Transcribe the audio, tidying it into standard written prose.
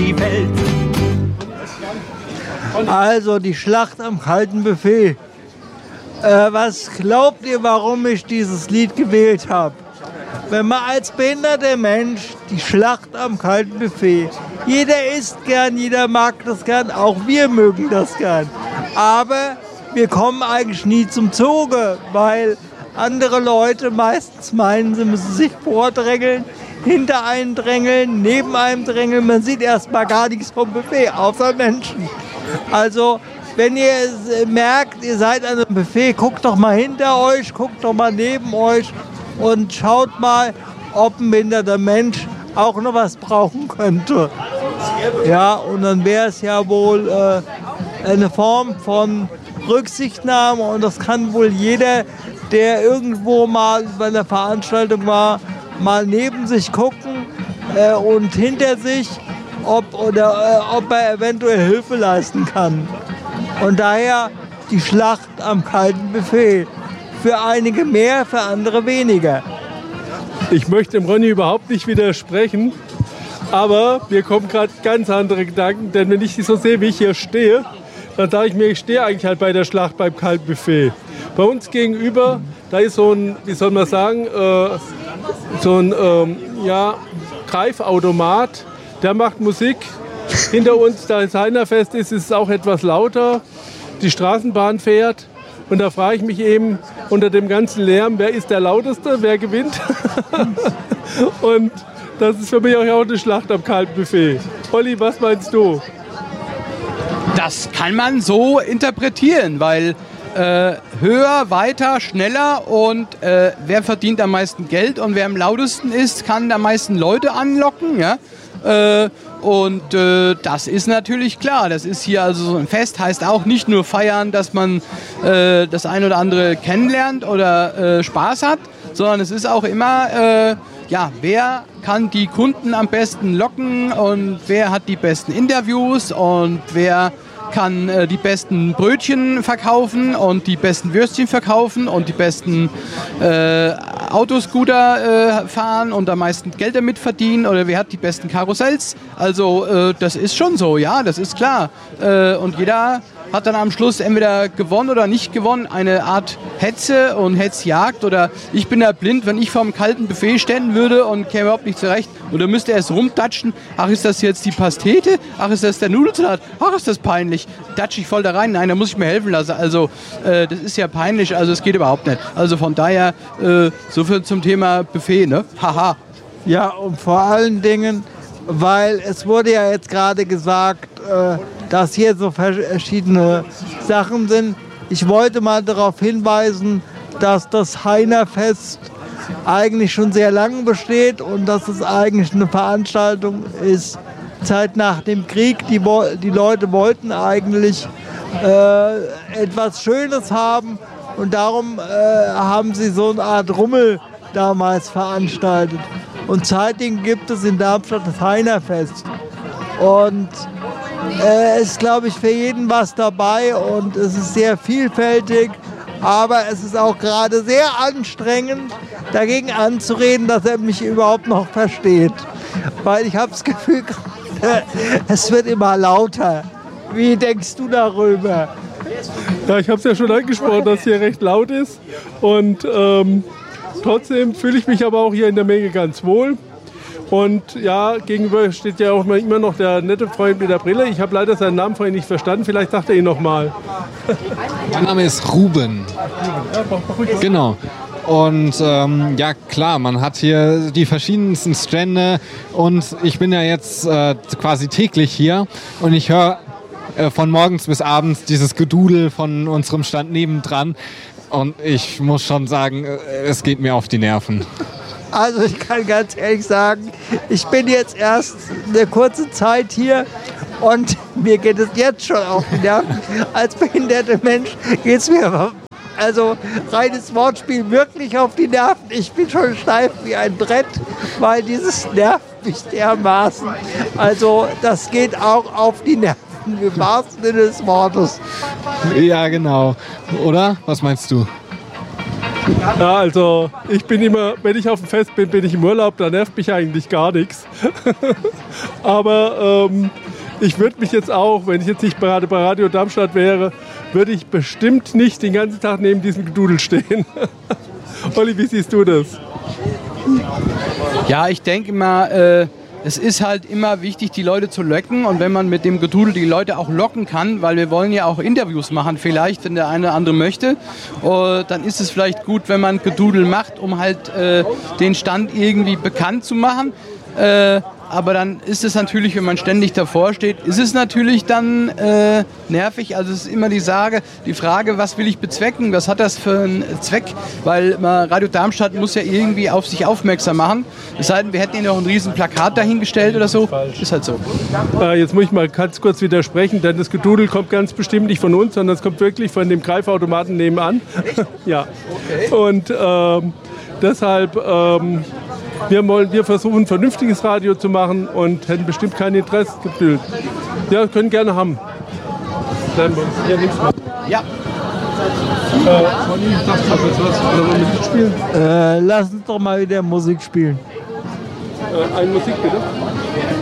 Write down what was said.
die Welt. Also die Schlacht am kalten Buffet. Was glaubt ihr, warum ich dieses Lied gewählt habe? Wenn man als behinderter Mensch die Schlacht am kalten Buffet, jeder isst gern, jeder mag das gern, auch wir mögen das gern. Aber wir kommen eigentlich nie zum Zuge, weil andere Leute meistens meinen, sie müssen sich vordrängeln, hinter einen drängeln, neben einem drängeln. Man sieht erstmal gar nichts vom Buffet, außer Menschen. Also, wenn ihr merkt, ihr seid an einem Buffet, guckt doch mal hinter euch, guckt doch mal neben euch und schaut mal, ob ein behinderter Mensch auch noch was brauchen könnte. Ja, und dann wäre es ja wohl eine Form von Rücksichtnahme und das kann wohl jeder, der irgendwo mal bei einer Veranstaltung war, mal neben sich gucken und hinter sich, ob er eventuell Hilfe leisten kann. Und daher die Schlacht am kalten Buffet. Für einige mehr, für andere weniger. Ich möchte dem Ronny überhaupt nicht widersprechen, aber mir kommen gerade ganz andere Gedanken, denn wenn ich so sehe, wie ich hier stehe, dann sage ich mir, ich stehe eigentlich halt bei der Schlacht beim kalten Buffet. Bei uns gegenüber, da ist so ein, wie soll man sagen, Greifautomat, der macht Musik. Hinter uns, da das Heinerfest ist es auch etwas lauter. Die Straßenbahn fährt und da frage ich mich eben unter dem ganzen Lärm, wer ist der Lauteste, wer gewinnt? Und das ist für mich auch eine Schlacht am kalten Buffet. Olli, was meinst du? Das kann man so interpretieren, weil höher, weiter, schneller und wer verdient am meisten Geld und wer am lautesten ist, kann am meisten Leute anlocken. Ja? Das ist natürlich klar. Das ist hier also so ein Fest, heißt auch nicht nur feiern, dass man das ein oder andere kennenlernt oder Spaß hat, sondern es ist auch immer, wer kann die Kunden am besten locken und wer hat die besten Interviews und wer kann die besten Brötchen verkaufen und die besten Würstchen verkaufen und die besten Autoscooter fahren und am meisten Geld damit verdienen oder wer hat die besten Karussells. Also das ist schon so, ja, das ist klar. Und jeder hat dann am Schluss entweder gewonnen oder nicht gewonnen, eine Art Hetze und Hetzjagd oder ich bin ja blind, wenn ich vor einem kalten Buffet stehen würde und käme überhaupt nicht zurecht oder müsste erst rumtatschen, ach ist das jetzt die Pastete, ach ist das der Nudelsalat, ach ist das peinlich, tatsche ich voll da rein, nein, da muss ich mir helfen lassen, also das ist ja peinlich, also es geht überhaupt nicht, also von daher so viel zum Thema Buffet, ne, haha. Ja, und vor allen Dingen, weil es wurde ja jetzt gerade gesagt, dass hier so verschiedene Sachen sind. Ich wollte mal darauf hinweisen, dass das Heinerfest eigentlich schon sehr lange besteht und dass es eigentlich eine Veranstaltung ist, Zeit nach dem Krieg. Die Leute wollten eigentlich etwas Schönes haben und darum haben sie so eine Art Rummel damals veranstaltet. Und seitdem gibt es in Darmstadt das Heinerfest. Und es ist, glaube ich, für jeden was dabei und es ist sehr vielfältig. Aber es ist auch gerade sehr anstrengend, dagegen anzureden, dass er mich überhaupt noch versteht. Weil ich habe das Gefühl, es wird immer lauter. Wie denkst du darüber? Ja, ich habe es ja schon angesprochen, dass hier recht laut ist. Und trotzdem fühle ich mich aber auch hier in der Menge ganz wohl. Und ja, gegenüber steht ja auch immer noch der nette Freund mit der Brille. Ich habe leider seinen Namen vorhin nicht verstanden. Vielleicht sagt er ihn noch mal. Mein Name ist Ruben. Genau. Und ja klar, man hat hier die verschiedensten Strände und ich bin ja jetzt quasi täglich hier und ich höre von morgens bis abends dieses Gedudel von unserem Stand nebendran und ich muss schon sagen, es geht mir auf die Nerven. Also ich kann ganz ehrlich sagen, ich bin jetzt erst eine kurze Zeit hier und mir geht es jetzt schon auf die Nerven. Als behinderter Mensch geht es mir, also reines Wortspiel, wirklich auf die Nerven. Ich bin schon steif wie ein Brett, weil dieses nervt mich dermaßen. Also das geht auch auf die Nerven, im wahrsten Sinne des Wortes. Ja, genau. Oder? Was meinst du? Ja, also ich bin immer, wenn ich auf dem Fest bin, bin ich im Urlaub, da nervt mich eigentlich gar nichts. Aber ich würde mich jetzt auch, wenn ich jetzt nicht gerade bei Radio Darmstadt wäre, würde ich bestimmt nicht den ganzen Tag neben diesem Gedudel stehen. Olli, wie siehst du das? Ja, ich denke mal, es ist halt immer wichtig, die Leute zu locken. Und wenn man mit dem Gedudel die Leute auch locken kann, weil wir wollen ja auch Interviews machen, vielleicht, wenn der eine oder andere möchte, dann ist es vielleicht gut, wenn man Gedudel macht, um halt den Stand irgendwie bekannt zu machen. Aber dann ist es natürlich, wenn man ständig davor steht, ist es natürlich dann nervig. Also es ist immer die Frage, was will ich bezwecken, was hat das für einen Zweck? Weil Radio Darmstadt muss ja irgendwie auf sich aufmerksam machen. Es sei denn, wir hätten ihnen noch ein riesen Plakat dahingestellt oder so. Ist halt so. Jetzt muss ich mal ganz kurz widersprechen, denn das Gedudel kommt ganz bestimmt nicht von uns, sondern es kommt wirklich von dem Greifautomaten nebenan. Ja. Okay. Und deshalb... Wir versuchen, ein vernünftiges Radio zu machen und hätten bestimmt kein Interesse gefühlt. Ja, können gerne haben. Hier, nimm's mal. Ja. Musik spielen? Lass uns doch mal wieder Musik spielen. Eine Musik, bitte.